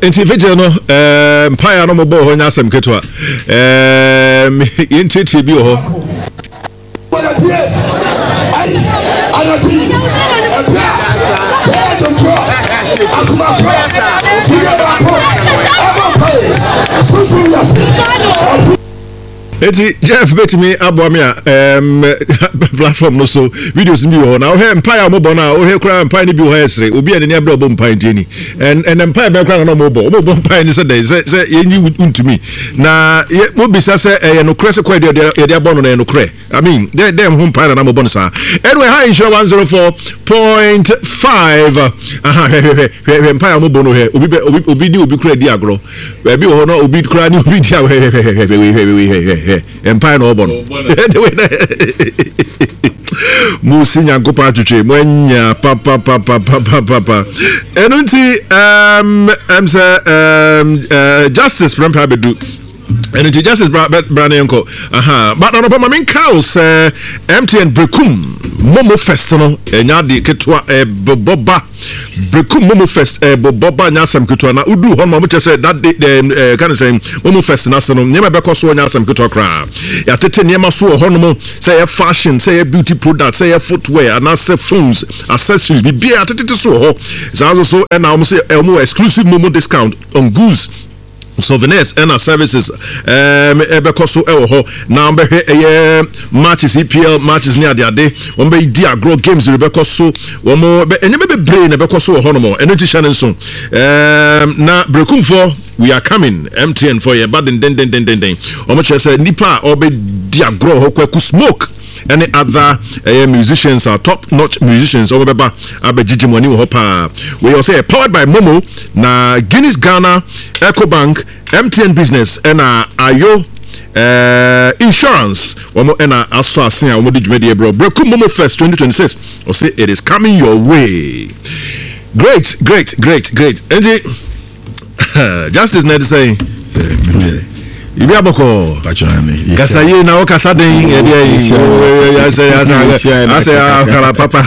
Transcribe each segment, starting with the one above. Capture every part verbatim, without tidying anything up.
enti vigil no eh empire no mo bo ho nya asem keto a eh yentiti bi ho ai anati ebia eh tonto akuma ko tiya ba ko aba pai susu yasi eti Jeff betimi aboami a um, platform no so videos bi ho na o he empire mo bo na o he kura empire ni bi ho esre obi ene ni abra bo empire ntini and and empire be kura na mo bo mo bo empire ni se dey se se yenyi untumi na mo bisa se e no kre se kwa de de abo no na no kre I mean they them home empire na mo bo no sa anyway high insure one oh four point five aha he he he empire mo bo no he obi obi di obi kura di agro be ho no obi kura ni obi di he empire no obo no musi nyankopa atwetwe mwanya papa papa papa papa enunti um am say um uh, justice from Pabedu and it justice Branenko aha but no pama min cows M T N Brekum Momo Fest no enya de ketwa boba Brekum Momo Fest boba nya asem ketwa na udu ho mo say that the kind of say Momo Fest na so no nyema be koso nya asem ketwa kra ya tete nyema so ho no mo say fashion say beauty products say footwear and say phones accessories bi bia tete so ho so so and now say mo exclusive Momo discount on goods souvenirs and services um ebekoso ewo ho na be hwe matches E P L matches near the ade won be di agro games ebekoso wo mo enye be brain ebekoso ho no mo energy channel so um na Brekum for we are coming M T N for your bad den den den den den o mo chese nipa o be di agro ho kwaku smoke any other uh, musicians are top notch musicians over beba abejiji money wo pa we also powered by Momo na Guinness Ghana Ecobank M T N Business and uh, Ayo uh, insurance womo na aso asen a womo di dwumade bro Brekum Momo Fest twenty twenty-six or say it is coming your way. Great great great great and justice na say say ibi aboko pachani kasa ye na o kasa den e dey ya say ya say akala papa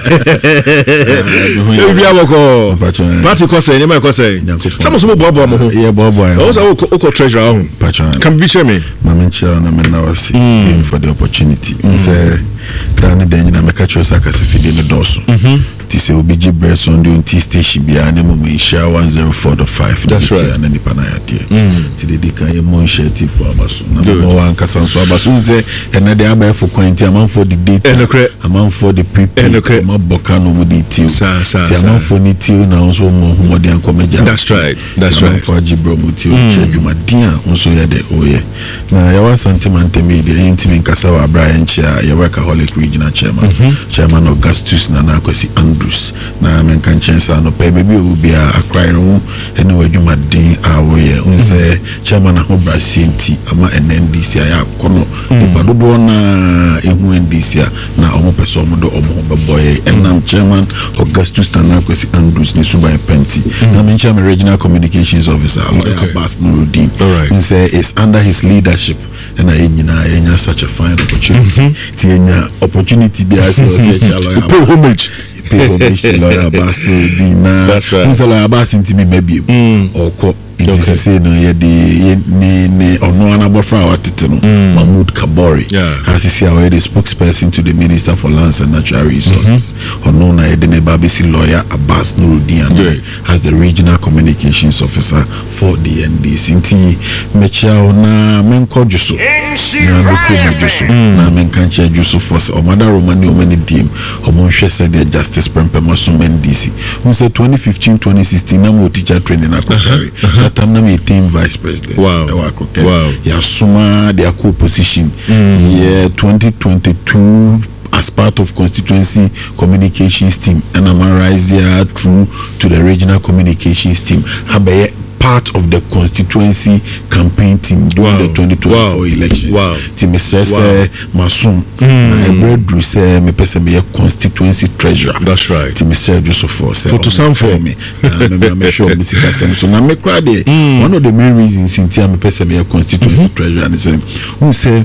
ibi aboko party ko say ni ma ko say some so bo bo mo ho ye bo bo o so o ko treasure ho pachani can be share me mama nchira na me na wasi for the opportunity say dan den na me ka cho saka se fide me doso ti se obi ji breast on the T station bia na mo me share one oh four point five that's right na nipa na ya tie ti de kan ye mon share ti for abaso na mo wan kasa so abaso ze ena de aba for quantity amount for the data amount for the prepaid amount boka no mo di ti ti amount for ni ti na so mo mo de anko meja that's right that's right for jibro mo ti o che djuma dia so ye de oye na ya wa sentiment me de intimi kasa wa Brian Chia ya wa Catholic regional chairman chairman Augustus na na kwesi Andrews na men kan chensa no pe bebi obi a akwai ro ene wadwuma din awoye unse chairman ho brasinti ama N N D C ya kono iba dodo na ehu N D C na omo peso omo do omo beboye enam chairman Augustus na kwesi Andrews ni suba penti na men chairman regional communications officer lawyer Abbas Nuruddin unse is under his leadership and I enya such a fine opportunity ti enya opportunity be as say lawyer pay homage pay homage to lawyer Abbas Nuruddin na unse lawyer Abbas intimi mebie okọ it is say no ye de ni ni ono anabofra watete no Mahmoud Kabori as he say our the spokesperson to the Minister for Lands and Natural Resources ono na ye de ne babisi lawyer Abbas Nuruddin as the regional communications officer for the N D C nti mecha na menko juso na loko juso na menkan che juso force o mother romani o many team o mo hwe say the justice prempema so N D C who say twenty fifteen twenty sixteen na mo teacher training na Kokari time na me team vice president wow wow ya suma their co-position yeah twenty twenty-two as part of constituency communications team and I'm rise here through to the regional communications team abaye part of the constituency campaign team during wow. the twenty twenty-four wow. elections. Wow. Team Mister Wow. Masum. I bread say me person be a constituency treasurer. That's right. Team Mister Joseph for for to sound for me. I'm sure music so now me cry one of the main reasons in team me person be a constituency treasurer and say who say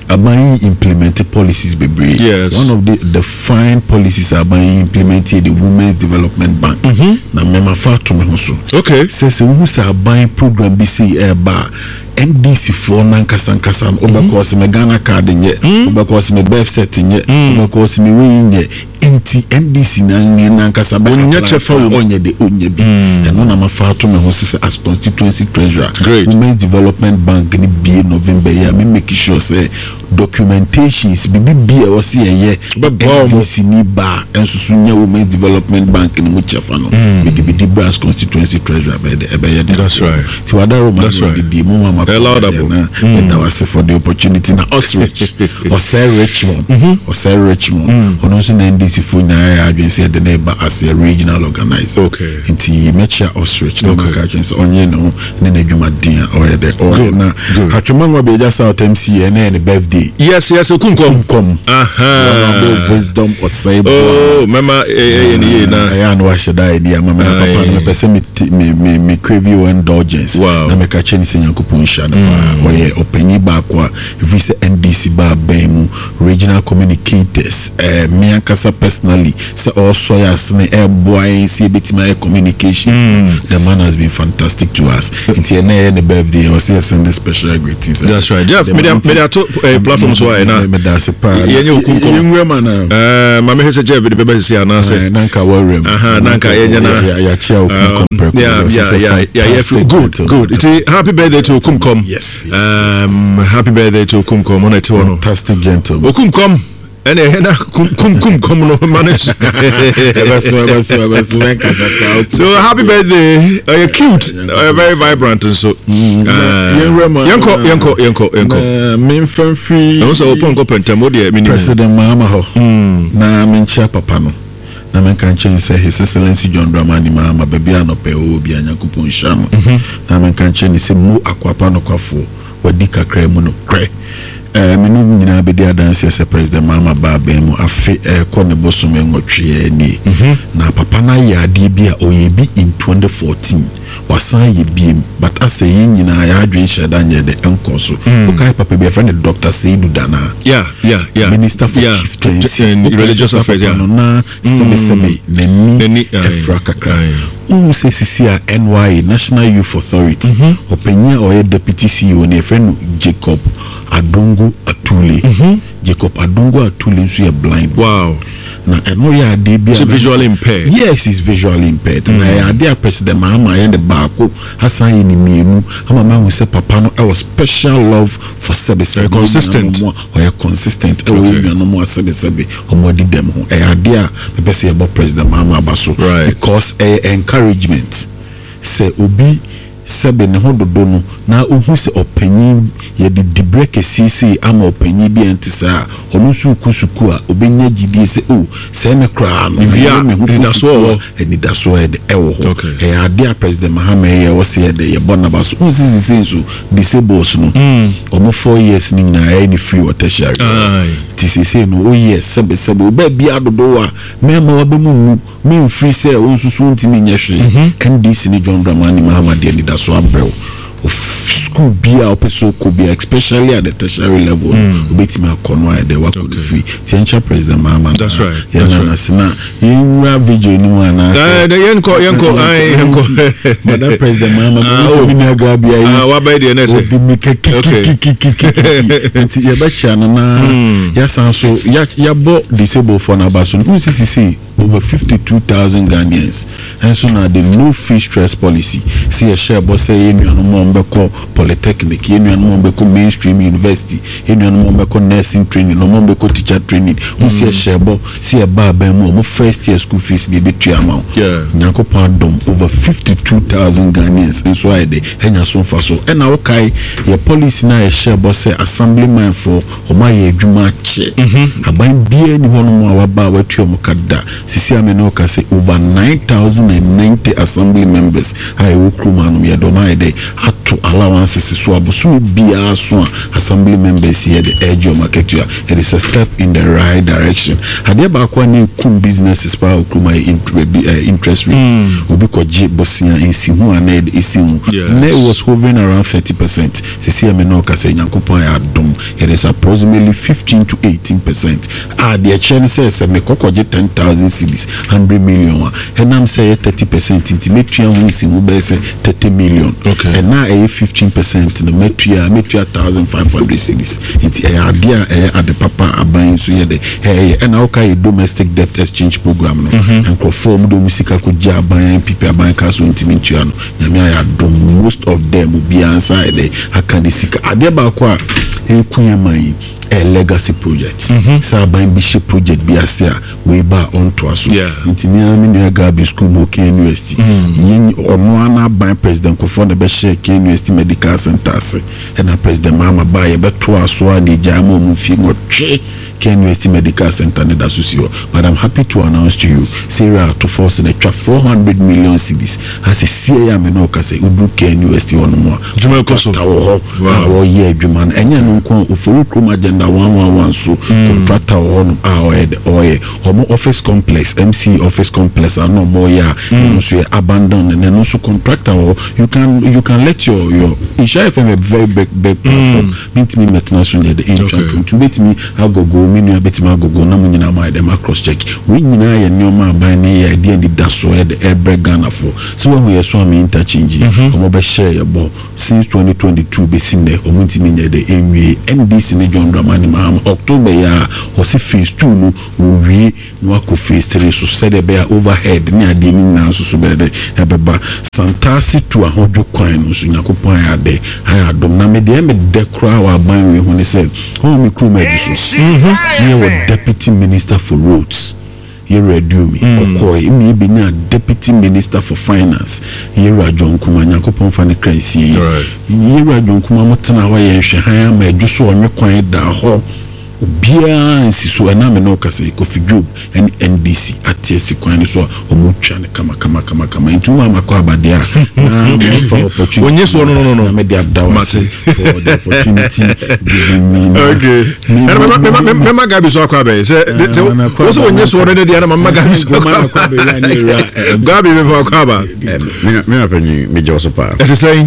Aban implemented policies bebree. Yes. One of the the fine policies Aban implemented the Women's Development Bank. Mm-hmm. Na mema fa to me so. Okay. Says who say Aban program B C e ba N D C for nankasa nkasa obekose me Ghana card nye obekose me birth set nye obekose me we nye inti N D C na nye nankasa ba onye chefa onye de onye bi eno na mafa to me ho say as constituency treasurer Women's Development Bank ni bi November ya me make sure say documentations bi bi e wose ye N D C ni ba ensusu nya Women's Development Bank ni mu chefa no me di bi branch constituency treasurer be de ebe ye. That's right. Ti wadaro ma di mu mama laudable. And I was for the opportunity now Osrich or Sir Richmond or Sir Richmond or no N D C for now I been said the neighbor as a regional organizer. Okay. Into Mecha Osrich no catching so on you know then a Juma dinner or the or na Hachumango be just out M C and then birthday. Yes, yes, come come come. Aha. Wisdom or say oh mama eh eh na I know I should die near mama papa me person me me me crave you indulgence. Wow. Na me catch any Yankupon Mm. Oye openyi ba kwa if say N D C ba bemu regional communicators eh me ankasa personally say also yas ne e boy see betima communications. Mm. The man has been fantastic to us. Inti na the birthday or say send special greetings. That's right. Jeff me me to platform so na me da se pa yenye okunkom yenwe man eh ma me hese Jeff de bebe se ana say nanka warrem aha nanka yenye na ya ya chia okunkom preko. Yeah yeah yeah yeah good good. It's happy birthday to Okumkom. Yes, yes, um, yes, yes. Happy birthday to Okumkom on it. Fantastic gentleman. Okumkom. And a kum kum kum kum no manage. So happy birthday. Uh, you're cute. Uh, very vibrant and so. Yanko yanko yanko yanko. Me from free. Also open go pentamo de President Mahama ho. Na me ncha papa no. Na me kan chen say His Excellency John Dramani Mahama baby anope obi anyakupon shamo. Na me kan chen say mu akwapa no kwafo wadi kakra mu no kre. Eh me no nyina be dia dance as President Mahama ba ba mu afi eh ko ne bosom enwotwe ani. Na papa na ya ade bi a oyebi in twenty fourteen. Wasan ye biem but as a yin nyina ya adwen sheda nye de enkoso okay papa be friend Doctor Seidu Dana yeah yeah yeah Minister for yeah. Chieftaincy and religious affairs yeah na sebe sebe neni efraka kra um se sisia N Y A National Youth Authority openya or deputy C E O ne friend Jacob Adungu Atule Jacob Adungu Atule nso ye blind. Wow. Na eno ya de bia visually impaired. Yes, he's visually impaired. Mm. Na ya de President Mahama ya de baako hasan ye ni mienu ama ma hu se papa no e was special love for sebe sebe consistent or ya consistent e we no mo sebe sebe omo di dem ho e ya de a be se about President Mahama abaso because e encouragement se obi sebe ne hododo no na ohu se opanyin ye de dibreke sisi ama opanyin bi antisa onu su kusuku a obenya gidie se o se me kra no me hu daso eni daso e de ewo ho e ade a President Mahama ye wo se de ye bonaba so sisi senso disables no omo four years ni na e ni free water share ti sisi no o yes sebe sebe oba bia dodo a me ma wa be mu me free se o susu ntimi nyehwe N D C ni John Dramani Mahama de ni so abrel of school bia opeso ko bia especially at the tertiary level obetimi akono a de work with free teacher President Mahama. That's right. That's right. Nasina yinwa video ni mu ana eh de yenko yenko ai yenko Madam President Mahama no bi na ga bia yi ah wa ba de na say nti ya ba cha na ya sanso ya ya bo disabled for na ba so no C C C over fifty-two thousand Ghanaians and so now the low fee stress policy see a share boss say you no more mbeko polytechnic you no more mbeko mainstream university you no more mbeko nursing training no more mbeko teacher training we see a share boss see a bar ben mo first year school fees dey betray amount yeah nyankopon dom over fifty-two thousand Ghanaians and so I dey enya so fa so and now kai your policy na a share boss say assemblyman for omaye adwuma che aban bia ni hono mo awaba watu mo kada sisi amenoka say over nine thousand ninety assembly members I wokruma no ye do na ide ato allowances so aboso bia so assembly members here the edge of market here. It is a step in the right direction. Hade ba kwa ne kum businesses pa okuma interest rates obi ko je bosia ensi hu ana esi hu na it was hovering around thirty percent. Sisi me no ka say Nyankopon ya dom. It is approximately fifteen to eighteen percent. Ah the chain says me kokoje ten thousand cedis one hundred million wa enam say thirty percent inti metua hu si hu be say thirty million. Okay. And now a fifteen percent no metua metua one thousand five hundred cedis inti e adia e ade papa aban so ye de eh and how ka domestic debt exchange program no and conform do musika ko ja aban pipi aban ka so inti metua no nyame ya do most of them be answer de akani sika ade ba ko a e kunyaman a legacy project. Mm-hmm. So by bishop project be as we ba on to us. Yeah. Intinia mini Gabi school no K N U S T. Yin or no ana by president ko for the be share K N U S T medical center and a president mama buy a bet to us one the jamo mfi ngo K N U S T medical center ne da susio. But I'm happy to announce to you Sarah to force in a trap four hundred million cedis as a C A M no ka say udu K N U S T on mo. Juma Koso. Wow. Yeah, Juman. Enya no ko ofuru krum agenda one one one so contractor on our head or homo office complex M C office complex and no more ya you so abandon and then also contractor or you can you can let your your Isha F M a very big big platform meet me international the entrance to meet me I go go me no bit ma go go na munyina ma dem cross check we nyina ya nyoma ban ne idea the daso head every Ghana for so when we so am interchange homo be share your ball since twenty twenty-two be seen there homo ntimi ne the M D C ne John Dramani Mahama October ya was phase two no we no ko phase three so said be overhead ne ade ni na so so be de ebeba santasi to ahodo kwan no so Yakopon ya de ha adom na me de me de kra wa ban we hu ne say ho me kru ma di so mhm was deputy minister for roads. Here redu me okoi me be na deputy minister for finance here John Kuma Yakopon fa ne kransi here John Kuma motena wa ye hwe han ma adwu so onwe kwan da ho bia nsi so na me no kase Kofi Job and N D C atiesi kwan so omutwa ne kama kama kama kama ntuma makwa abadia na me for opportunity onye so no no no me dey adawase for the opportunity giving me okay me me me Gabi so akwa be say say so onye so no dey na mama Gabi so akwa be ya ni ra Gabi me for akwa ba me me apani me jo so pa it is saying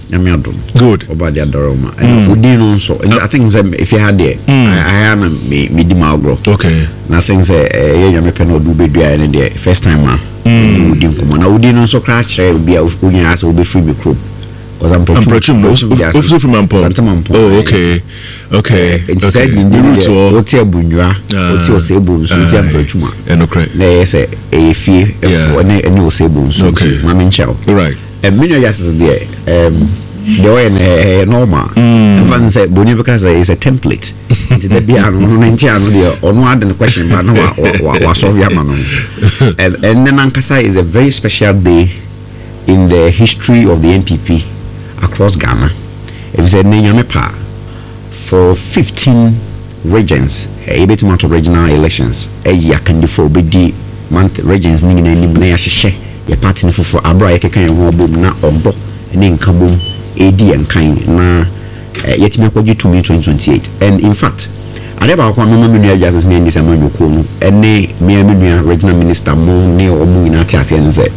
good about the Adoroma and Udino so I think if you had there I am me me di magro okay nothing say eh you me pen do be do any there first time ma Udin kuma na Udino so crash be unya as will be free be group because I'm approaching also from Mampo oh okay okay it's said in the route o ti abunwa o ti osebo so ti approachuma and okay na say e fie e na any osebo so mama nchao right and many just there um the way uh, normal even say boni because it's a template it the be an no nchia no there or no add the question but no wa solve ya man and and then Nankasa is a very special day in the history of the N P P across Ghana. It is a Nenyamepa for fifteen regions a bit amount of regional elections a year can for bedi month regions ni na nim na ya hye ya party ni fofo abra ya kekan ho bom na obo ni nka bom edi en kan na yetimi akwaji to me twenty twenty-eight and in fact adeba kwa mama menu justice na ndisa ma nyoko no ene me menu regional minister mo ne omu ina tiase nze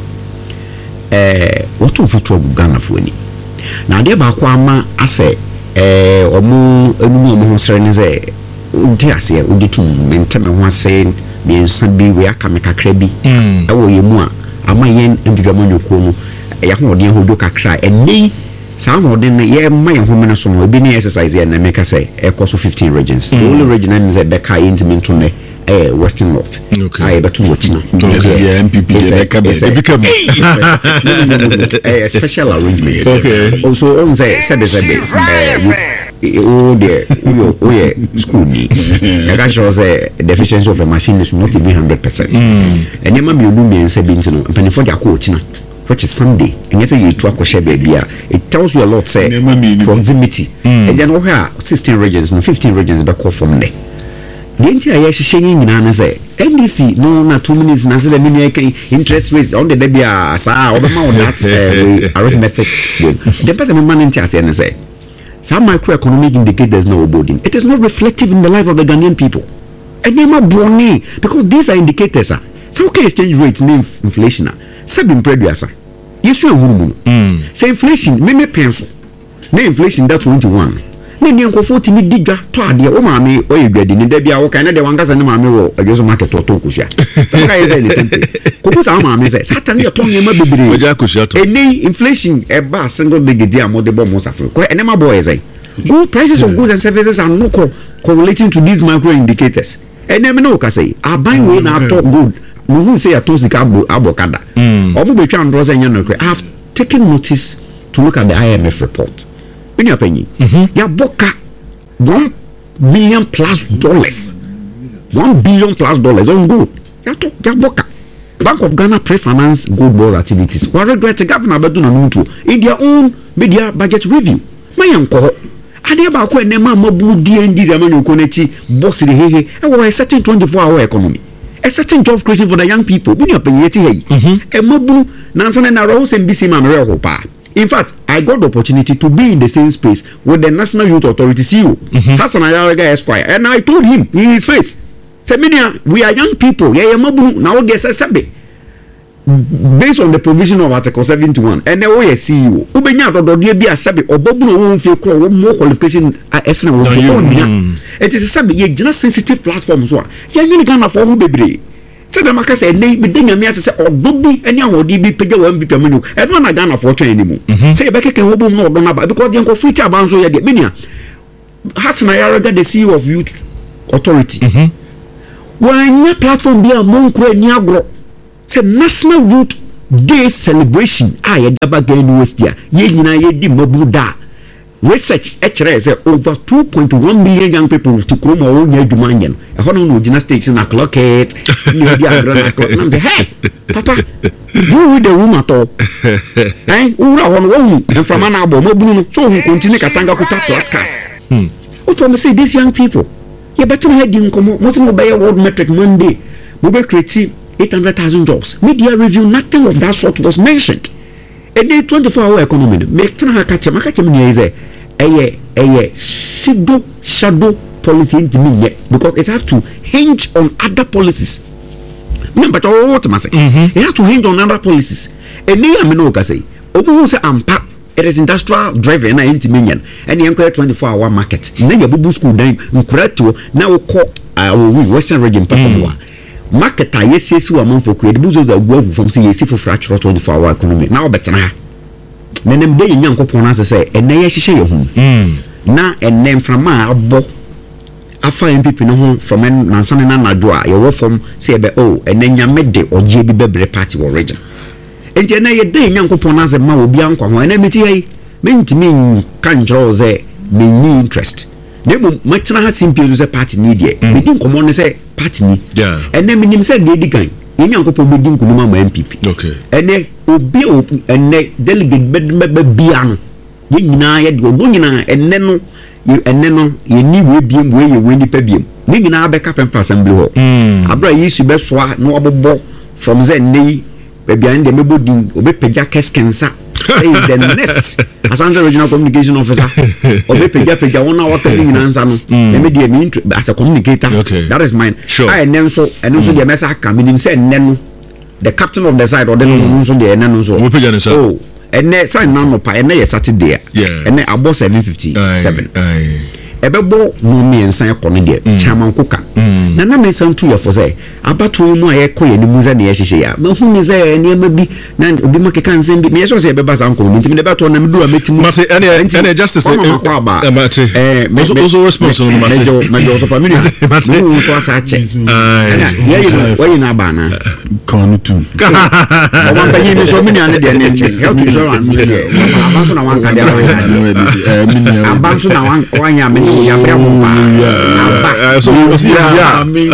eh what of future Ghana for ni na adeba kwa ama ase eh omu enu omu ho sere nze tiase udi tum menteme ho ase bi ensa bi we aka me kakra bi e wo yemu a ama yen mbigamo nyoko no ya ho de hodo kakra ene some of them yeah my home so no be ni exercise and make us say e cost fifteen regions the only region is a Beka intimate to eh Western North okay I better watch now yeah M P P Beka become a special arrangement okay also on say said the said oh there oh yeah school ni I can show say deficiency of a machine is not even one hundred percent and yema bi odu mi nse bi ntino mpani for dia coach na which is Sunday and you say you to akoshe baby it tells you a lot say proximity and then over sixteen regions no fifteen regions back off from there the entire sharing in an say N D C no na two minutes na say the mini interest rates on the debia sa obama that arithmetic the person man into say and say some microeconomic indicators no boarding it is not reflective in the life of the Ghanaian people and they are born because these are indicators ah so okay exchange rates name inflation ah seven preduasa yes you hunu say inflation me me pencil na inflation that twenty-one na ni nkofo timi digwa to ade o ma me o yedwadi ni da bia wo kan na de wankasa ne ma me wo adweso market to to kusia so ka yesa ni tempe ko sa ma me say satan ye ton yema bebere o ja kusia to eni inflation e ba single digit am de bo mo safro ko ene ma boy say good prices of goods and services are not co- correlating to these macro indicators ene me no ka say aban we na talk good no who say atosika abo abokada o mo betwa ndo say nya no I have taken notice to look at the I M F report. When you're paying, ya boka one million plus dollars, one billion plus dollars on gold. Ya to ya boka. Bank of Ghana pre-finance gold ball activities. What regret the governor about doing no in their own media budget review. My uncle, ade ba ko enema mabu D N D zamani ukonechi boss the hehe. E wa a certain twenty-four hour economy. A certain job creation for the young people. When you're paying yeti hey. E mabu nansana na ro se mbisi ma mere ho pa. In fact, I got the opportunity to be in the same space with the National Youth Authority C E O, mm-hmm. Hassan Ayaraga Esquire, and I told him in his face, Seminia, we are young people, yeah, now there's a sabe. Based on the provision of Article seventy-one, and the O S C E O, Ubenya do dia bi asabe, obobu no won fie kro, more qualification esna wo ko. It is a sabe, ye gina sensitive platform so. Ya yini Ghana for who bebre. Say the market say nay me dey nyame say odobi eni ahodi bi pege one bi pamanu e no na Ghana for twen ni mu say be keke wo bom no odo na ba because dey go free chaban so ye dey menia Hassan Ayaraga the C E O of Youth Authority when your platform be a monkro ni agro say National Youth Day celebration ah ye da ba ga university ye nyina ye di mabu da research actually say over two point one million young people to come or nya adwuma nya no e hono no gina stakes na clock it ni dia agro na clock na say hey papa you with the woman to eh ura hono wo from na abo mabunu no so hu continue katanga kuta podcast hmm what we say these young people you better head in come mo say mo buy world metric monday mo be create eight hundred thousand jobs media review nothing of that sort was mentioned a day twenty-four hour economy make tana catch ma catch me is eye eye shadow shadow policy into me yet because it have to hinge on other policies remember what I say it have to hinge on other policies and me am no ka say obu say ampa it is industrial driven na into me and the twenty-four hour market na ya bubu school dan nkurato na wo ko we western region papawa market a yes yes wa man for create buzo za go from say yes for fracture twenty-four hour economy na obetena na nem dey nyankopon na say ene ye hihye ye hu na ene mframa abo afa M P P no ho from en nansane na nado a ye wo from say be oh ene nyame de oje bi bebre party wo region enti ene ye dey nyankopon na say ma obi ankwa ho ene meti yi mentimi kan jro ze me ni interest Nemo matena ha simpie so party ni de me din komo ne say party ni yeah ene minim say de digan ye nyankopon be din kunuma ma M P P okay ene obi ene delegate be bia no ye nyina ye de obo nyina ene no ene no ye ni we biem we ye we ni pa biem ni nyina be kapempa assembly ho abra yesu be soa no obobo from zen nei be bia ende mebodin obe pegya keskensa hey the next Asante regional communication officer obe pegya pegya wona waka ni nyina nsa no e me de me as a communicator okay. That is mine sure. I enen so enen so de mesa aka minim say enen no the captain of the side or the no so de enen no so we pegya nsa oh ene sign na no pa ene ye Saturday yeah ene abo seven fifty-seven aye ebebo no me ensan ekone de chairman koka na na me san tu ya for say abato mu aye koye ni muza na ye hihye ya ma hu ni say ene ma bi na obi makeka nsem bi me so say ebeba san ko ntimi de beto na me do ametimu mate ene ene justice eh mate eh also responsible no mate mejo mejo so family mate no so asa che ya you why na ba na konu tu o wan pa yin so mini ane de ne che health insurance ni de abanso na wan ka de abanso na wan wan ya me ya bre mo ba so o si ya ami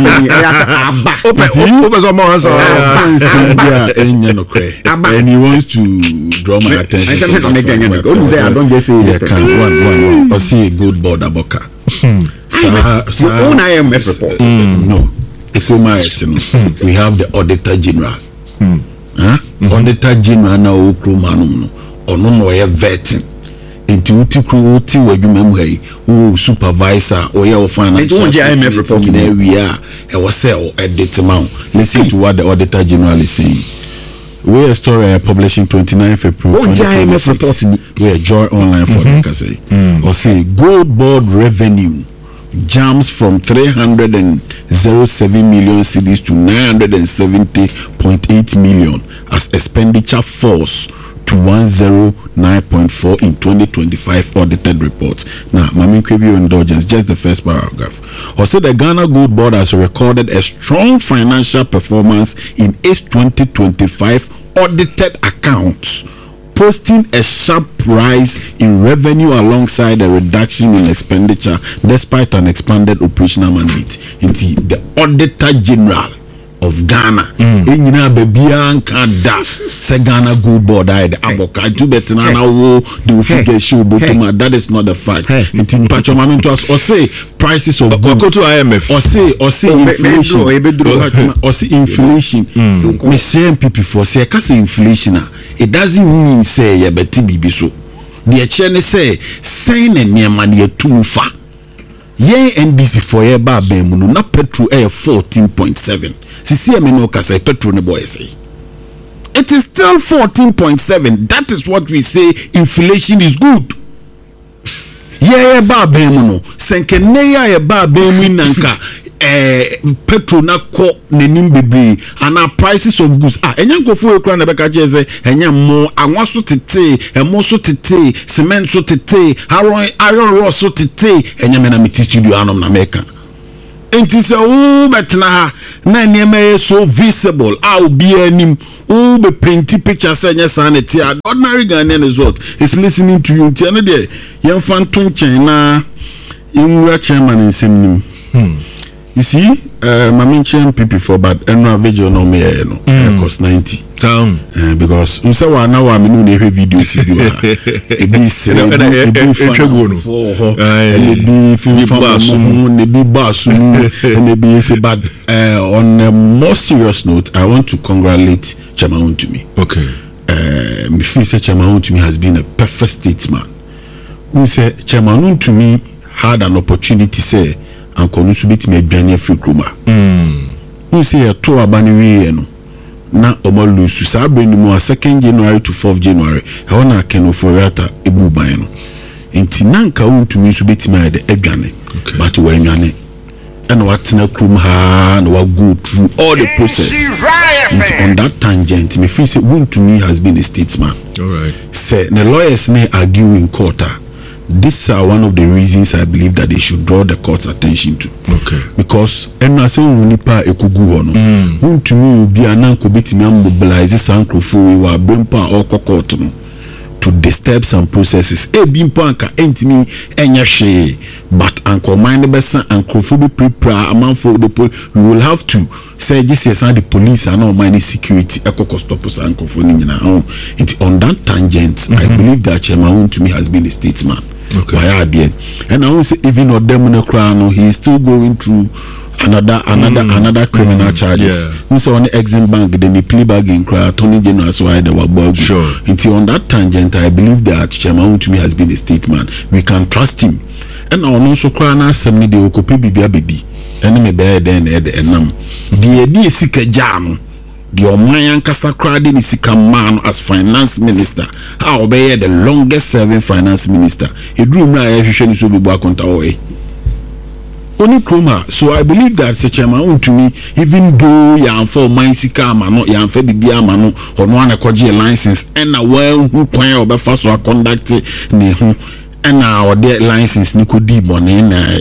aba open open so mo so yeah enya no kre and he wants to draw my attention I don't say I don't just say yeah can one one one or see a good board aboka Sir, your own I M F report. Mm. No. Mm. We have the Auditor General. Mm. Huh? Mm-hmm. Auditor General na o Kromano no. Ono no ye vetting. Enti uti kru uti wadwuma hai o supervisor o ye o financial. Don't I M F report there we are. E was say o edit ma. Listen to what the Auditor General is saying. We a story uh, publishing twenty-ninth February twenty twenty-six. We a Joy Online for mm-hmm. the say. Mm. Or say Gold Board revenue jumps from three hundred seven million cedis to nine hundred seventy point eight million as expenditure falls to one hundred nine point four in twenty twenty-five audited reports. Now, Mami Krevio indulgence, just the first paragraph. Or say the Ghana Gold Board has recorded a strong financial performance in its twenty twenty-five audited accounts, posting a sharp rise in revenue alongside a reduction in expenditure despite an expanded operational mandate. Into the Auditor General of Ghana, enyina bebia nka da se Ghana Gold Board I the aboka do better na wo the figure show bottom. That is not the fact. Into mpacho mama to us or say prices of goods go to I M F or say or say inflation or say inflation. Me say M P P for say ka say inflation it doesn't mean say ye beti bibi so the echene say say na niema na etum fa ye N B C for ye ba ben mu no na petrol air fourteen point seven. Sisi eme no kasa petrol ne boy say it is still fourteen point seven. That is what we say inflation is good. Ye ba ben mu no senke ne ya ye ba ben mu nanka eh petrol na ko nenim bebre ana prices of goods ah enya nkofo ekura na beka cheze enya mo anwa so tete emo so tete cement so tete iron iron rod so tete enya me na meti studio anom na meka enti se o betna ha na niema so visible ah bi anim o be painty pictures enya sanity ordinary Ghanaian is what is listening to you enti na de yen fan ton chen na yen chairman nsem hmm. You see, uh, my mention P P for but and no video no me no mm. cost ninety. Town uh, because you say one now I mean no video see you. It be sere it be fun for and it be film from it be basu and it be say but uh, on a more serious note I want to congratulate Chairman Wontumi. Okay. Uh, me feel say Chairman Wontumi has been a perfect statesman. We say Chairman Wontumi had an opportunity say and konusu bit me aduane free kroma mm you say to abani we no na omo lusu sa brand mu second January to fourth January e wona keno forata ebu ban no enti nanka wontumi so bit me ade aduane but we anwane and what na krum ha na wa go through all the process enti on that tangent me feel say wontumi has been a statesman. All right, say the lawyers ne argue in court. These are one of the reasons I believe that they should draw the court's attention to. Okay. Because and I say unipa ekugu hono. Won to me be ananko betimi mobilize sankrofo we wa brempa or court no to disturb some processes. E bimpa anka entimi enya hwe but anko mind besan ankrofo be prepare amanfo the we will have to say this is the police and all many security ekoko stop sankrofo ni nyina on. On that tangent mm-hmm. I believe that Chairman to me has been a statesman. Okay. And I will say even on them no crown, he is still going through another another mm. another criminal mm. charges. Yeah. We saw on the Exim Bank, then the plea bargain cry, Attorney General, so I the were sure. Until on that tangent, I believe that Chairman to me has been a statesman. We can trust him. And I also cry now some need the Okope Bibi Abedi. And me bear then at the enam. The idea sika jam. The Omayan Kasa Kradi Nisika man as finance minister. How obey the longest serving finance minister. He drew me a vision to be back on Taoe. Only Kroma. So I believe that the Chairman to me, even though Yan for Mainsika Mano, Yan for Bibia Mano, or one a Koji license, and a well who point over first or conduct and our dear license Nico D Bonin.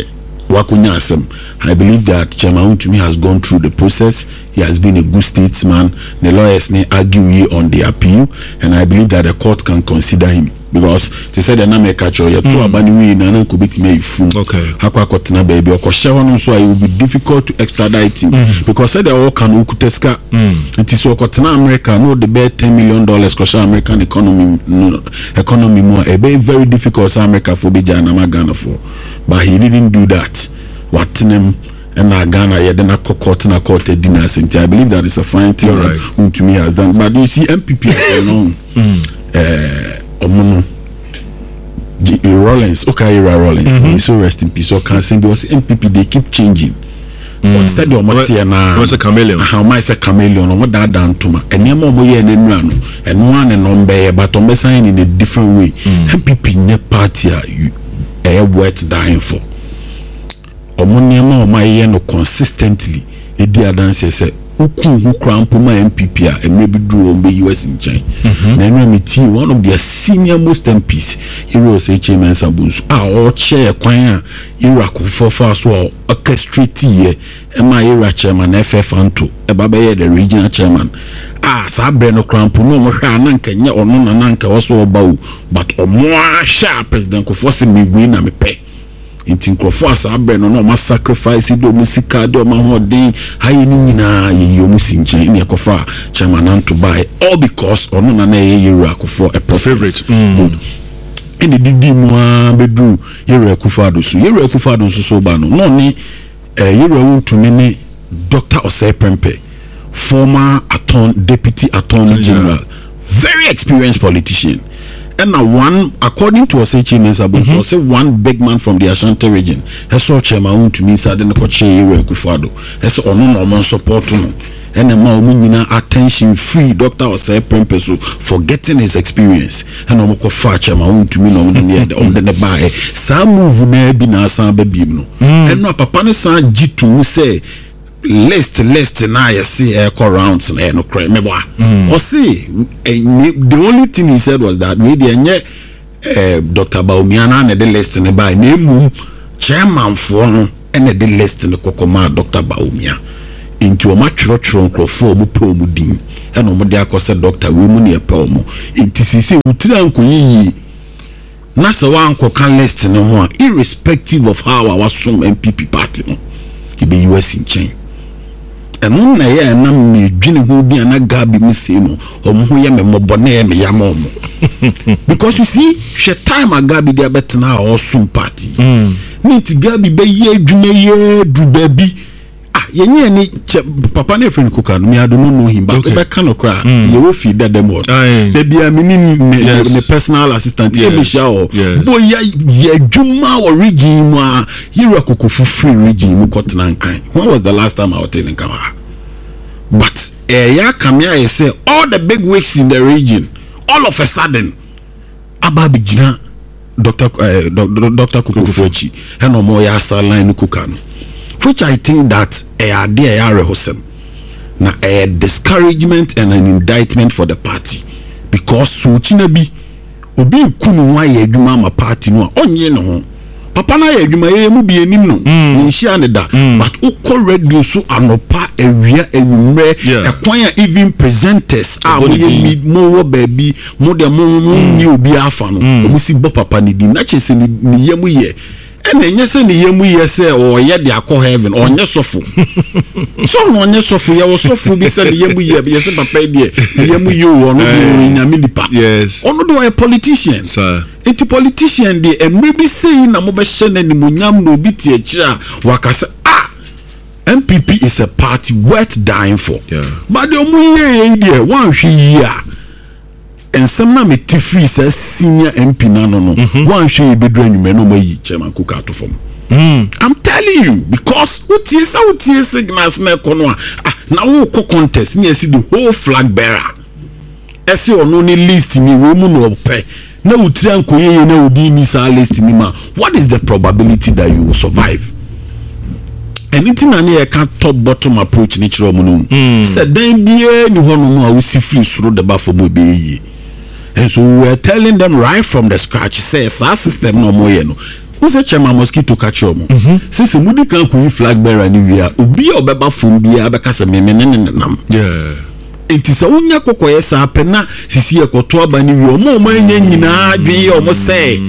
I believe that Chairman to me has gone through the process. He has been a good statesman. The lawyers may argue on the appeal, and I believe that the court can consider him because they said the name catch you two abani we na could be me fun. Okay. Hakwa kotina baby or koshawa so it will be difficult to extradite him mm. because said they all can ukuteska. It is so kotina America no the bear ten million dollars kosha American economy no, economy more a very very difficult America for be Ghana for. But he didn't do that. watenem and Ghana yedena court na court dinner. I believe that is a fine thing right. that to me has done. But you see M P P alone uh Omono Rollins, okay, Rollins, mm-hmm. so rest in peace. So can say because M P P they keep changing. Mm. But said the Omotia na was a chameleon. How much is a chameleon? Or what that done to me? And yamo moye and enrano and one and number, but on sign in a different way. Mm. M P P ne party you a worth dying for. Omoniama o my no consistently. Edi adanse say uku hu krampo ma M P P a emrebi duro ombe U S in China. Na enwe ti one of their senior most M Ps Heroes H M Sabunsu a o chair kwan a Iraq for for so orchestrate ye e ma Iraq chairman F F Anto e baba ye the regional chairman ah sa breno krampo no mo hwa na nka nye ono na na nka wo ba o but omo a sha president ko force me wi na me pe inti nkrofo asa breno no ma sacrifice do musika do ma hodin hayi ni nyina ye yomu sinchen ni ekofa chairman Anto buy all because ono na na ye Iraq for a favorite good ene didi mo bedu Yere Akufo-Addo so Yere Akufo-Addo so so ba no no ni eh Yere wontumi ne Doctor Osei Prempeh former attorney deputy attorney general very experienced politician and now one according to Osei Chimensabu mm-hmm. say one big man from the Ashanti region he saw chairman wontumi inside the coach Yere Akufo-Addo he say ono no man support no and now nyina attention free Doctor Osei Prempeh so forgetting his experience and no ko fa chairman to me no on the ne buy sa move na bi na san ba biem no and no papa ne san jitu say list list na ya see e co rounds na no cry me boa o see the only thing he said was that we dey nye eh Doctor Bawumia na the list ne buy na emu chairman for no and the list ne kokoma Doctor Bawumia into a match rotron crofo mu pe mu din e no mo de akose doctor we mu ne e pe mu inti sisi utira nko yiyi na se wa anko kan list ne ho irrespective of how our some M P P party no e be U S in chain enu na ye na me dwene ho bi ana gabi mu se mu omo ho ye me mobone ye me yama omo because you see she time agabi dey betna or some party mm. me ti gabi be ye adwuma ye du baby yenye ni papa na friend kuka no me I don't know him but okay. Back kind of cry you will feed that them what they be a mini me personal assistant yes. E me sha o boy ya ya dwuma or region mu a Yere Akufo free region mu Cotton Cran when was the last time I was telling Kama but eh ya Kamia I say all the big wigs in the region all of a sudden ababi jina Doctor uh, Doctor Kukufuchi and no more ya saline kuka no which I think that a idea are hosem na a discouragement and an indictment for the party because so chinabi obi kunu wa ye adwuma ma party no onye ne ho papa na ye adwuma ye mu bi enim no ni hia ne da but ukọ radio so anopa awia enumre ekwan even presenters ah mo ye mo wo baby mo de mo ni obi afa no o si bo papa ni di na chese ni yemu ye and then yes and yemu yes or ye de akọ heaven or nye sofo so no nye sofo ye wo sofo bi say yemu ye be yes papa de yemu ye wo no be nyame nipa yes ono do a politician sir enti politician de and maybe say na mo be hye na nimunyam no bi tie kira wakasa ah M P P is a party worth dying for yeah but the omu ye de wan hwe ya and some na me free says senior M P na no no one show be do anywhere no mai chairman cook out from mm. I'm telling you because utie sa utie signals na kono ah na wo ko contest ni see the whole flag bearer ese ono ni list ni wo mu no pe na utire ankoye na odi ni sa list ni ma what is the probability that you will survive anything na ne can top bottom approach ni chiro mu no say dan bia ni hono mu a wo si free suro de ba for mo be yi. And so we were telling them right from the scratch, says our system no more. No, who said Chema mosquito catch you? Since the moody can't go flag bearer ni we are, ubi or beba from bia because of me nam. Yeah. It is a unya koko yesa pena, sisi ya kotoa bani we or more money nyina dwi or mo say.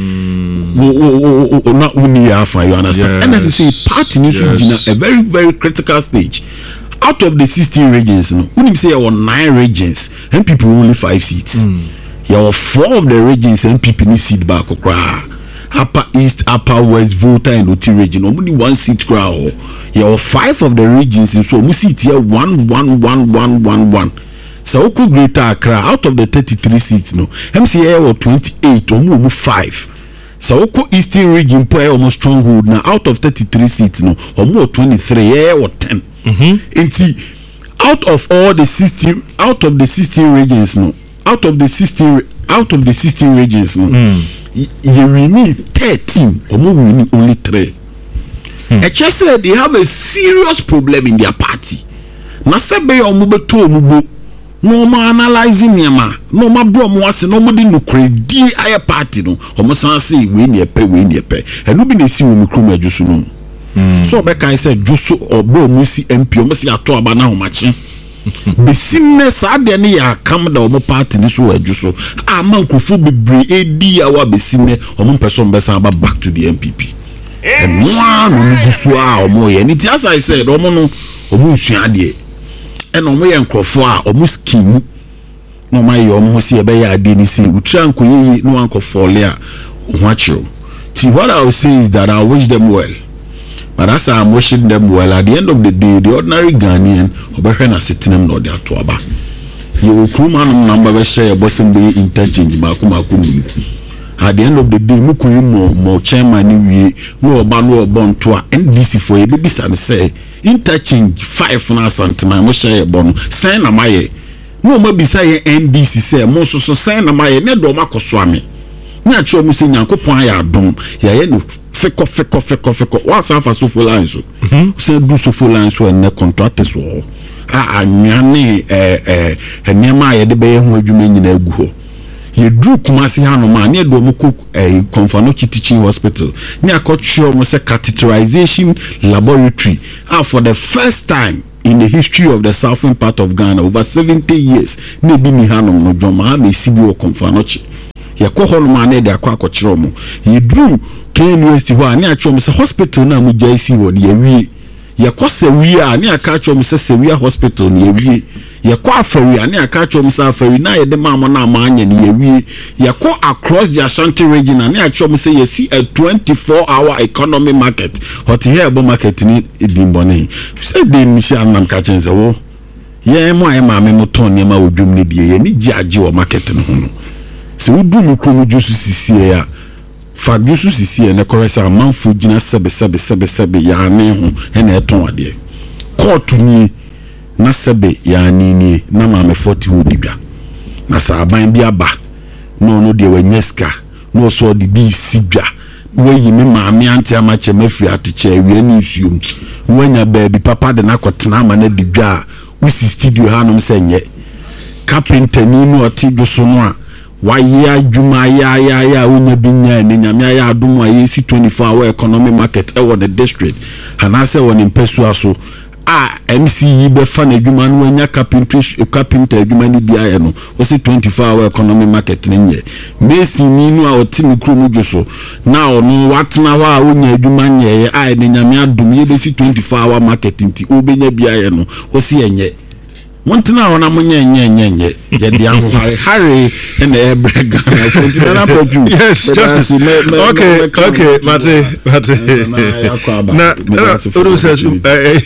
Not uni afa, you understand? And as I say, party needs to be a very, very critical stage. Out of the sixteen regions, no, when you say there were nine regions, and people only five seats. Mm. There were four of the regions and people need seat back. Upper East, Upper West, Volta, and Oti region. Only one seat crowd. Yeah, five of the regions in so we seat here one, one, one, one, one, one. So Oko Greater Accra out of the thirty-three seats, no M C A or twenty-eight or more five. So Oko Eastern region play almost stronghold now out of thirty-three seats, no or more twenty-three yeah, or ten. Mm-hmm. And see, out of all the sixteen, out of the sixteen regions, no out of the sixteen, out of the sixteen regions, no. Mm. You will need thirteen or more, we need only three. Hmm. I just said they have a serious problem in their party. Nasabe or Mubo to Mubo, no more analyzing Yama, no more bro, was no more no credit higher party, no, or must say, win your pay, win your pay, and nobody see when we come at Jusuno. So, back I said, Jusu or Bo Musi M P, almost a to Abana matching. The sinners are the near come down my party in this way, Juso. A man could full be brave, a dear, be sinner, or one person Bessaba back to the M P P. And one Busua or more, and it as I said, Omono, or Musiadi, and on way and Crofua, or Muskin. No, my almost see a bay I didn't see, which uncle, no uncle for Lea, watch you. See, what I will say is that I wish them well. But as I'm wishing them well, at the end of the day, the ordinary Ghanaian, Oberhena sitting them not their tuaba. You will come on number share bossing be interchange, Makuma Kumi. At the end of the day, Mukuyu more, more chairman, no bano or born to N D C for a baby son say, interchange five for us and my Moshe Bono, San Amaye. No more beside N D C say, most so San Amaye, Nedo Mako Swami. Natural Missing Yanko Paya Dom, Yayeno. Feko feko feko feko what's half a so full lines so say do so full lines when the contract so ah anyane eh eh enema ye de be ho adwuma nyina agu ho ye dru Kumasi Hanoma ne do mo cook eh Konfanochi Teaching Hospital ne akotcho mo say catheterization laboratory ah for the first time in the history of the southern part of Ghana over seventy years ne bi mi Hanom no dwoma me sibi o Konfanochi ye ko holma ne de akwa akotchiro mo ye dru University wa ni achom se hospital na mu J C won ye wie ye ko se wie a ni aka achom se se wie hospital ni ye wie ye ko afari ani aka achom se afari na ye de ma mo na ma anya ni ye wie ye ko across the Ashanti region ani achom se ye see a twenty-four hour economy market hot here bo market ni edimbone se de mi sha nam ka chense wo ye mo ay ma me mo ton ni ma odwum ni die ye ni giage wo market no ho se wodu mi ko mu jusu sisi ya Fadusu sisi ene koresa amanfo gina sebe sebe sebe sebe ya ne ho ene eton ade court ni na sebe ya ni ni na ma me forty ho dibia na sa aban bi aba no no de wanyeska no so de bi sibia we yi me ma me anti amache mafri atiche wi ani nsuom wanya baabi papa de na kotena ma na dibia we studio hanom senye carpenter ni no oti duso no a waya juma ya ya ya unya binya ni nyame ya adum a yesi twenty-four hour economy market e won the district hanase won impesu aso a M C yi be fa na juma no anya carpentry carpenter juma ni bia ye no o si twenty-four hour economy market ni nye mesi ni no a otimi krum dwoso na ono watna wa a unya juma nye a ni nyame adum ye be si twenty-four hour market nti obenya bia ye no o si enye Montina wana munye nye nye nye Jadi yangu hari hari Ene ebre gana Fontina na poju Yes, Justice Okay, okay, Mate Mate Na, Uru sesu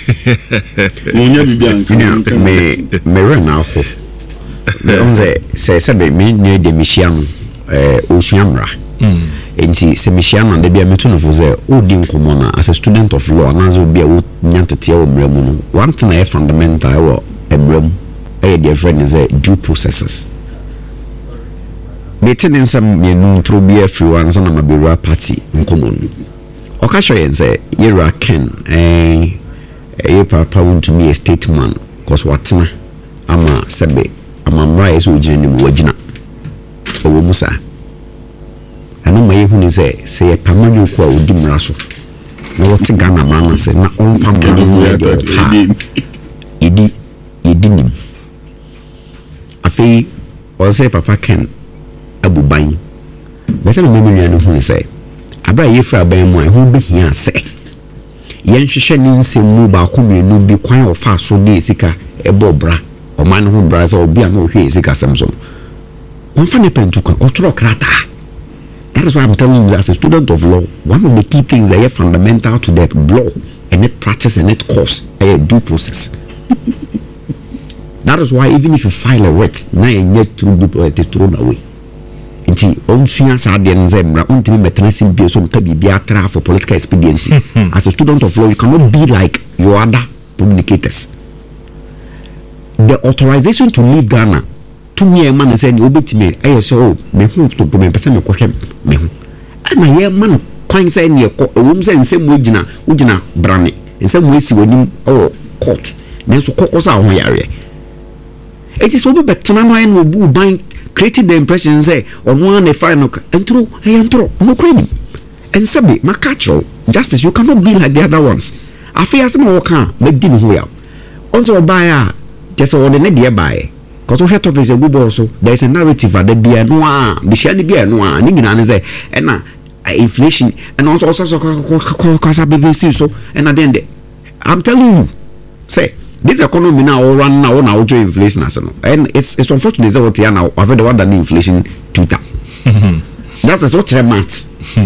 Mwenye bibianka Me, me rena ako Onze, se sebe Mi nye de mishiano Osunyamra Enti, se mishiano Nde bia metu nufuze Udi nkumona As a student of law Nazo bia u nyantetia o mremuno One thing I fundamental Ewa emrem eh their friend is a due processes meeting some you know through be everyone sana mabirwa party nkomo okasho yen say yera ken eh eh papa want to be a statesman cause watna ama sebe ama mra yeso ojine ni wagina owo musa ano maye hu ni say say pamani ko a odi mra so na wote Ghana man say na on family idi idinim afi o say papa Ken abuban bese no memenu no hu say abra yefra aban mu a hu be hia say yen hwehwe ni nsemu ba ko menu bi kwan ofa so de sika ebo bra o man hu bra say obi a no hwe sika samso on fa ne pentu kan o tro krata That is why I'm telling you, as a student of law, one of the key things that are fundamental to the law and its practice and its course are due process. That is why even if you file a writ, now you get through due process, it is thrown away. Nti onsuya saade nzemra untimi metenesi bi so nka bibia tra for political expediency. As a student of law, you cannot be like your other communicators. The authorization to leave Ghana to me a man say you obetime ayo say oh me hu to me person me kohwem me hu ana ye man kwan say ne ko ewum say nsem wogina wogina brane nsem wesi wonim oh court na so kokosa ho yare. It is obi betena no en obu ban creating the impression say on one a final and true I am true no credit and sabi makacho justice you cannot be like the other ones. Afia some wo kan me di me ho ya onto buy a just on the net buy because we have topics a good also there is a narrative that be a no be share be a no ni nyina say and na inflation and also also so so and at the end I'm telling you say this economy now all run now now to inflation as no and it's it's unfortunate that what here now I've the one that inflation tutor that's what the math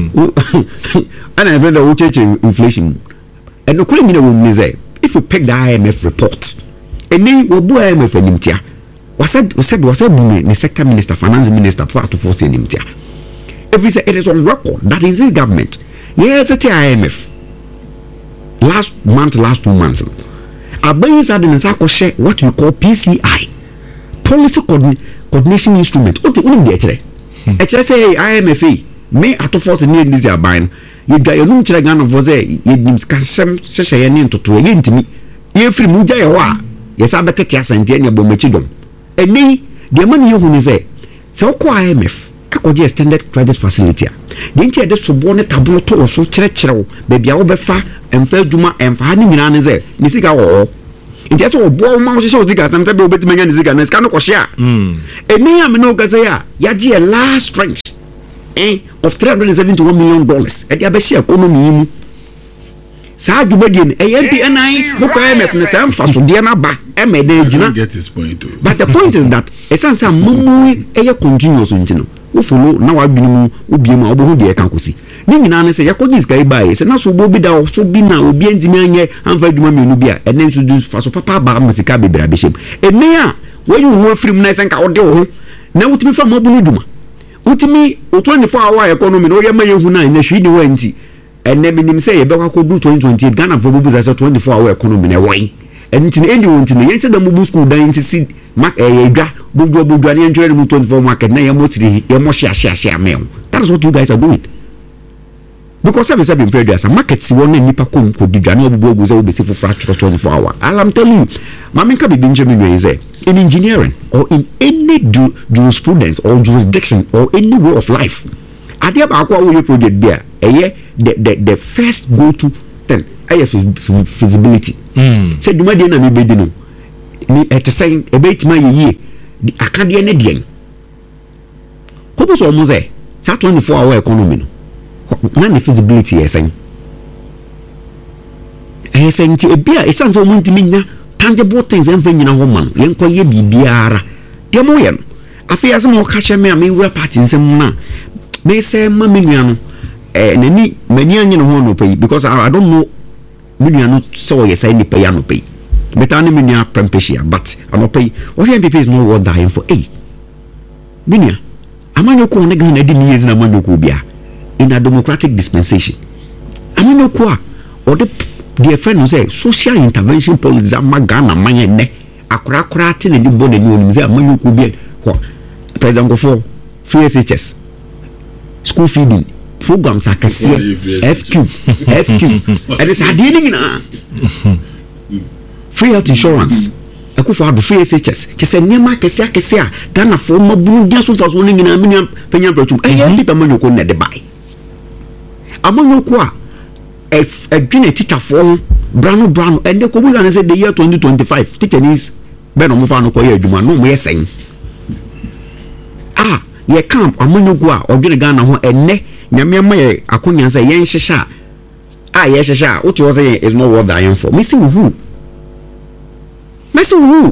and I've read the what inflation and the criminal will say if you pick the I M F report and then we do I M F nimtia was said was said was said the sector minister finance minister part to force nimtia if we say it is on record that is the government yes it's the I M F last month last two months Abayes had in Sako share what we call P C I, policy coordin- coordination instrument. What the only actually? Actually say I M F A may at force in this year buying. You got your new Chiragan of Vose, you nims Kassam Seshayan to two yen to me. You free Muja wa. Yes, I better tell Santiana Bomachidom. And me, the money you want to say. So I M F, I could just standard credit facility. Didn't you just subordinate tableau to so churchill, baby Albefa, and Fair Juma and Fanning in Anze, Nisiga or. It just all boy mouse shows the gas and table bit man is again, Scano Cosia. A me, I'm no Gazaya, Yaji a last strength eh, of three hundred seventy-one million dollars at Yabashi economy. Sad to begin a M P and I look I M F in the same fast with Diana Ba, M A D. Get his point too. But the point is that a sense of Mumu a continuous in who follow now I've been who be my own dear Kankusi. Nina say, Yakodi is guy by, and also Bobby Dow, so be now, be in Dimania, and Fred Nubia, and then to do for so papa bar Musica Bishop. And Mea, where you were from nice and Caudio, now to me from Mobuluduma. Ultimi, twenty-four hour economy, no Yamaya Huna in the Shidi Wenty, and then him say, Baka could do twenty twenty, Ghana for Bubus as a twenty-four hour economy away. And in any one to me, yes, the Mubu school dying to see Mac a gra, Bubu Bugani and twenty-four market, Nayamotri, Yamosha Shasha mail. That's what you guys are doing. Because I've been paid as a market, see one nipa kum could be done over goes over for fracture twenty-four hour. I'm telling you, Mamma can be Benjamin is in engineering or in any ju- jurisprudence or jurisdiction or any way of life. At the Aqua will project there, a year the, the, the first go to ten, I have feasibility. Said, my dear, and bedino. Me at a saying about my year, the Acadian Edian. Who was almost there? Sat twenty-four hour economy. None feasibility is saying. I saying to a beer, it sounds so to me tangible things and bringing a woman, young Koye Biara. Dear Moyan, I fear some more catch me, I mean, we're parting some man. May say, Mammiano, and any many onion pay because I, I don't know Milliano saw yes, any piano pay. But I mean, Prempesia, but I'm not pay. What's the M P P is no worth dying for a Minia. Amanoko Negan Edin years in Amanoko Bia. In a democratic dispensation. I mean, no qua or the dear friend who say social intervention policies are Magana, Maya, ne, a crack in the body news. A man could be what President go for free S H S, school feeding programs are F Q, F Q, and it's a dealing in free health insurance. I could for free S H S. Kese nema kese kese Ghana for mo buru dia so for so ngina amenya penya pretum. Eh yes people man ko na de buy. Among ko a if a dream teacher for brano brano and the ko say the year twenty twenty-five teacher is be no mo fa no ko ye adwuma no mo yesen. Ah, ye camp among ko a odwene Ghana ho enne nyame ma ye akonya say yen hyehya ah ye hyehya what you say is not what I am for. Me see who Messi who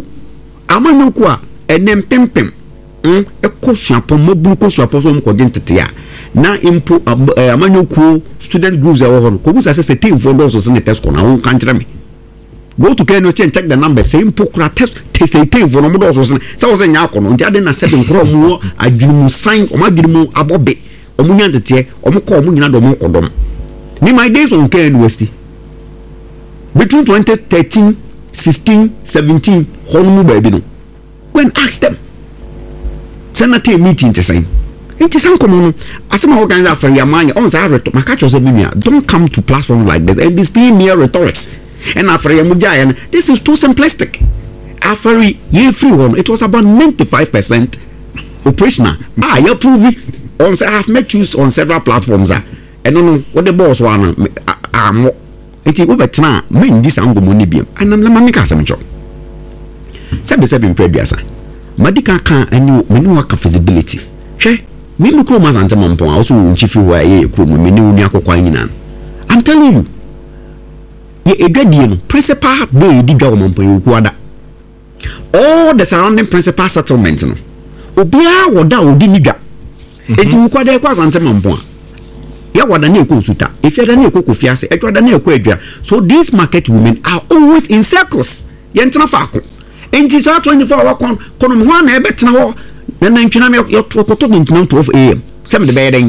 Amanokwa and then pimpim, eh, a caution upon mobile coast upon some codintia. na impo amanyoku student groups e wo ho ko busa say team for those so test ko na won kan kire me go to K N U check check the number say impo kura test test team for no mo those so say wo say nya ko no nti ade na seven kro mu adwumu sign o ma adwumu abobe o mu nya tete o mo ko o mu nyina do mo kodom ni my days on K N U between twenty thirteen sixteen seventeen honu ba bi no when ask them senator meeting the same it is uncommon asema organize for your man on say reto maka cho say bibia don't come to platforms like this and display mere rhetorics and after your mujaya this is too simplistic after ye free one it was about ninety-five percent operational ah you prove on say I have met use on several platforms ah and no no what the boss one am eti wo betena men dis angomo ni biem anam la mamika asemcho sebe sebe impreduasa madika kan ani meni waka feasibility hwe me me kro mazante mompon a so nchifi wa ye kro me ni uni akokwa nyina I'm telling you ye edwadie no principal be di dwa mompon ye kuada all the surrounding principal settlement no obia woda odi ni dwa eti kuada e kwa azante mompon ya wada na ekwo suta if ya da na ekwo kofiase etwa da na ekwo adwa so these market women are always in circles yentena faako enti so twenty-four hour kon kono ho na ebetena ho na na ntwina me yotokoto ntwina twelve a m seven the beden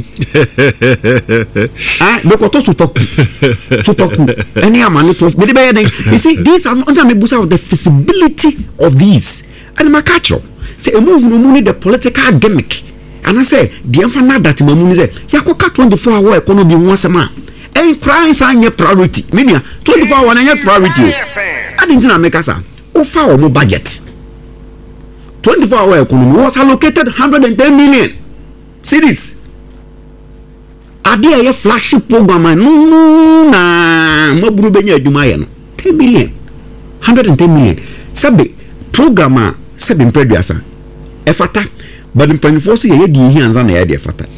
ah dokoto sutoku sutoku any amani twelve the beden you see these are under me busa of the feasibility of these and my catch say emu hunu mu ni the political gimmick and I say the enfana that mamu ni say yakoka twenty-four hour economy ho asema en crime san ye priority media twenty-four hour na ye priority I didn't na make asa offer our budget twenty-four hour economy was allocated one hundred ten million cities ade a flagship program no na maburu benya adwuma ye no ten million one hundred ten million sabe program a sabe impreduasa efata but in twenty-four see ye di hi anza na ye de efata